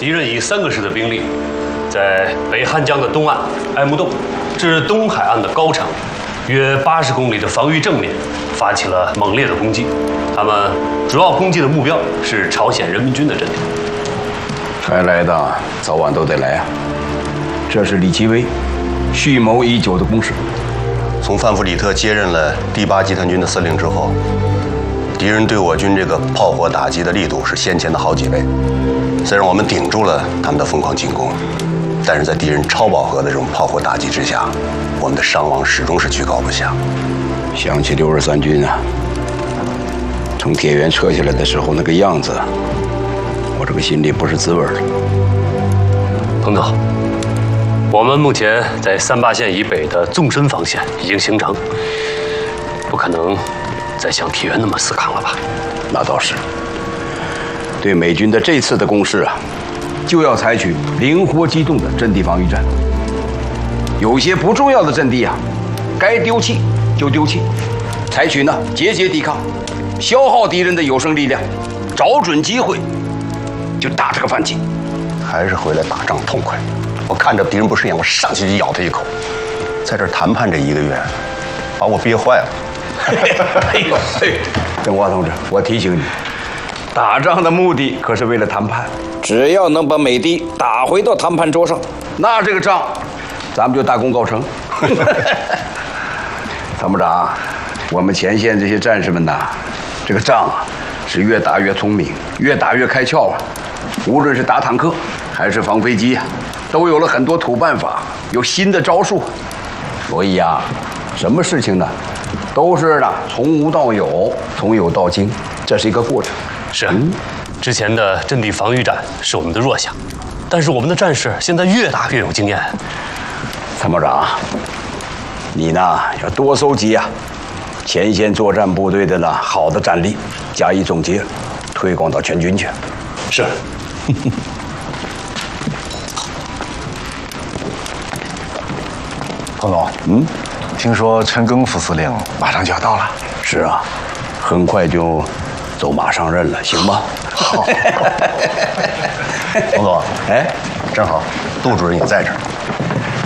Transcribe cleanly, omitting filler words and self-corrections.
敌人以3个师的兵力，在北汉江的东岸爱木洞至东海岸的高城，约80公里的防御正面，发起了猛烈的攻击。他们主要攻击的目标是朝鲜人民军的阵地。 该来的早晚都得来啊！这是李奇微蓄谋已久的攻势。 从范弗里特接任了第8集团军的司令之后，敌人对我军这个炮火打击的力度是先前的好几倍。虽然我们顶住了他们的疯狂进攻，但是在敌人超饱和的这种炮火打击之下，我们的伤亡始终是居高不下。 想起63军啊，从铁原撤下来的时候那个样子，我这个心里不是滋味了。 彭总，我们目前在38线以北的纵深防线已经形成，不可能再像铁原那么死扛了吧？ 那倒是。对美军的这次的攻势啊，就要采取灵活机动的阵地防御战。有些不重要的阵地啊，该丢弃就丢弃，采取呢节节抵抗，消耗敌人的有生力量，找准机会就打这个反击。 还是回来打仗痛快。我看着敌人不顺眼，我上去就咬他一口。在这儿谈判这1个月，把我憋坏了。 哎呦，邓华同志，我提醒你，打仗的目的可是为了谈判。只要能把美帝打回到谈判桌上，那这个仗咱们就大功告成。参谋长，我们前线这些战士们呐，这个仗啊是越打越聪明，越打越开窍啊。无论是打坦克还是防飞机啊，都有了很多土办法，有新的招数。所以啊，什么事情呢，都是呢从无到有，从有到精，这是一个过程。 是，之前的阵地防御战是我们的弱项，但是我们的战士现在越打越有经验。 参谋长，你呢要多搜集啊前线作战部队的呢好的战例，加以总结，推广到全军去。 是。 彭总，听说陈赓副司令马上就要到了。 是啊，很快就走马上任了，行吗？ 好。 彭总，哎，正好杜主任也在这儿。